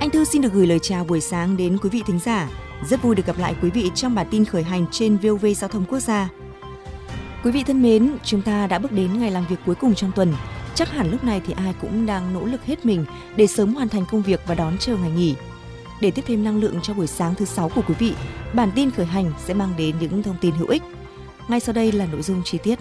Anh Thư xin được gửi lời chào buổi sáng đến quý vị thính giả. Rất vui được gặp lại quý vị trong bản tin khởi hành trên VOV Giao thông Quốc gia. Quý vị thân mến, chúng ta đã bước đến ngày làm việc cuối cùng trong tuần. Chắc hẳn lúc này thì ai cũng đang nỗ lực hết mình để sớm hoàn thành công việc và đón chờ ngày nghỉ. Để tiếp thêm năng lượng cho buổi sáng thứ 6 của quý vị, bản tin khởi hành sẽ mang đến những thông tin hữu ích. Ngay sau đây là nội dung chi tiết.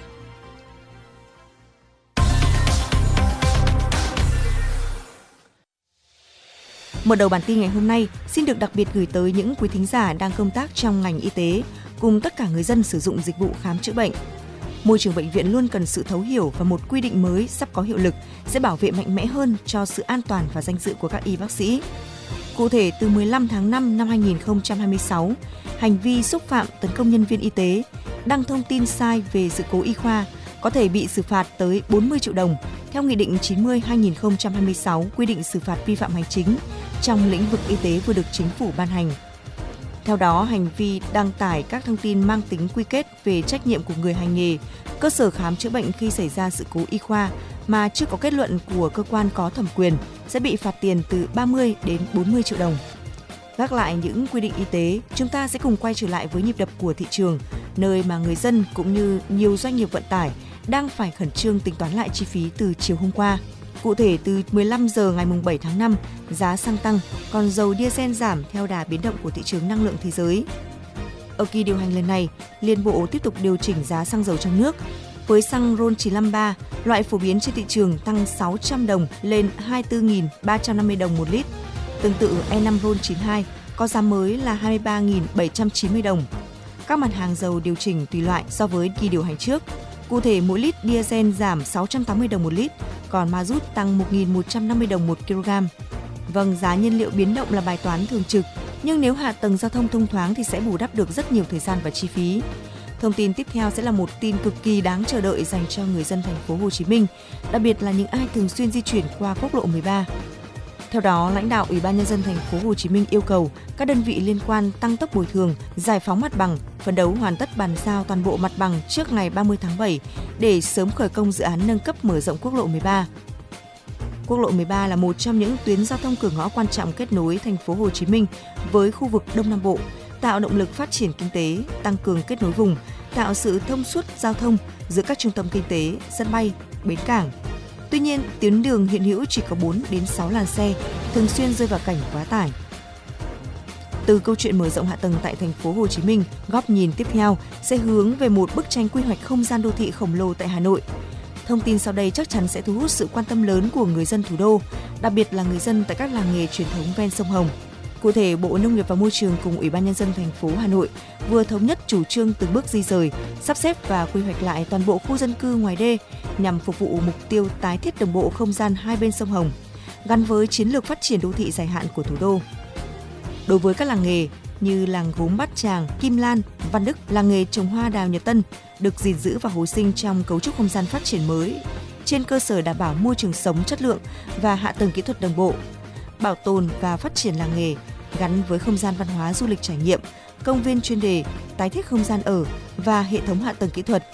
Mở đầu bản tin ngày hôm nay, xin được đặc biệt gửi tới những quý thính giả đang công tác trong ngành y tế, cùng tất cả người dân sử dụng dịch vụ khám chữa bệnh. Môi trường bệnh viện luôn cần sự thấu hiểu và một quy định mới sắp có hiệu lực sẽ bảo vệ mạnh mẽ hơn cho sự an toàn và danh dự của các y bác sĩ. Cụ thể, từ 15 tháng 5 năm 2026, hành vi xúc phạm tấn công nhân viên y tế, đăng thông tin sai về sự cố y khoa có thể bị xử phạt tới 40 triệu đồng theo Nghị định 90/2026 quy định xử phạt vi phạm hành chính trong lĩnh vực y tế vừa được Chính phủ ban hành. Theo đó, hành vi đăng tải các thông tin mang tính quy kết về trách nhiệm của người hành nghề, cơ sở khám chữa bệnh khi xảy ra sự cố y khoa mà chưa có kết luận của cơ quan có thẩm quyền sẽ bị phạt tiền từ 30 đến 40 triệu đồng. Gác lại những quy định y tế, chúng ta sẽ cùng quay trở lại với nhịp đập của thị trường, nơi mà người dân cũng như nhiều doanh nghiệp vận tải đang phải khẩn trương tính toán lại chi phí từ chiều hôm qua. Cụ thể, từ 15 giờ ngày 7 tháng 5, giá xăng tăng, còn dầu diesel giảm theo đà biến động của thị trường năng lượng thế giới. Ở kỳ điều hành lần này, Liên Bộ tiếp tục điều chỉnh giá xăng dầu trong nước. Với xăng RON 953, loại phổ biến trên thị trường tăng 600 đồng lên 24.350 đồng một lít. Tương tự E5 RON 92 có giá mới là 23.790 đồng. Các mặt hàng dầu điều chỉnh tùy loại so với kỳ điều hành trước. Cụ thể, mỗi lít diesel giảm 680 đồng một lít, còn ma rút tăng 1.150 đồng một kg. Vâng, giá nhiên liệu biến động là bài toán thường trực, nhưng nếu hạ tầng giao thông thông thoáng thì sẽ bù đắp được rất nhiều thời gian và chi phí. Thông tin tiếp theo sẽ là một tin cực kỳ đáng chờ đợi dành cho người dân thành phố Hồ Chí Minh, đặc biệt là những ai thường xuyên di chuyển qua quốc lộ 13. Theo đó, lãnh đạo Ủy ban nhân dân thành phố Hồ Chí Minh yêu cầu các đơn vị liên quan tăng tốc bồi thường, giải phóng mặt bằng, phấn đấu hoàn tất bàn giao toàn bộ mặt bằng trước ngày 30 tháng 7 để sớm khởi công dự án nâng cấp mở rộng quốc lộ 13. Quốc lộ 13 là một trong những tuyến giao thông cửa ngõ quan trọng kết nối thành phố Hồ Chí Minh với khu vực Đông Nam Bộ, tạo động lực phát triển kinh tế, tăng cường kết nối vùng, tạo sự thông suốt giao thông giữa các trung tâm kinh tế, sân bay, bến cảng. Tuy nhiên, tuyến đường hiện hữu chỉ có 4 đến 6 làn xe, thường xuyên rơi vào cảnh quá tải. Từ câu chuyện mở rộng hạ tầng tại thành phố Hồ Chí Minh, góc nhìn tiếp theo sẽ hướng về một bức tranh quy hoạch không gian đô thị khổng lồ tại Hà Nội. Thông tin sau đây chắc chắn sẽ thu hút sự quan tâm lớn của người dân thủ đô, đặc biệt là người dân tại các làng nghề truyền thống ven sông Hồng. Cụ thể, Bộ Nông nghiệp và Môi trường cùng Ủy ban nhân dân thành phố Hà Nội vừa thống nhất chủ trương từng bước di dời, sắp xếp và quy hoạch lại toàn bộ khu dân cư ngoài đê nhằm phục vụ mục tiêu tái thiết đồng bộ không gian hai bên sông Hồng, gắn với chiến lược phát triển đô thị dài hạn của thủ đô. Đối với các làng nghề như làng gốm Bát Tràng, Kim Lan, Văn Đức, làng nghề trồng hoa đào Nhật Tân được gìn giữ và hồi sinh trong cấu trúc không gian phát triển mới trên cơ sở đảm bảo môi trường sống chất lượng và hạ tầng kỹ thuật đồng bộ, bảo tồn và phát triển làng nghề gắn với không gian văn hóa du lịch trải nghiệm, công viên chuyên đề, tái thiết không gian ở và hệ thống hạ tầng kỹ thuật